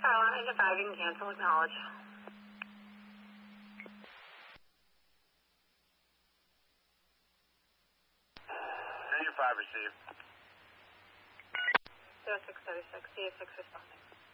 Carolina, engine 5, you can cancel, acknowledge. Engine 5 received. 0636, CA6 responding.